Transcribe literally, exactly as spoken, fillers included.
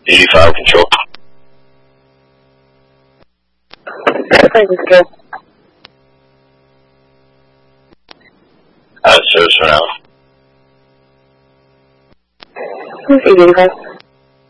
eighty-five control. Frank control. Uh, service for now. eighty-five.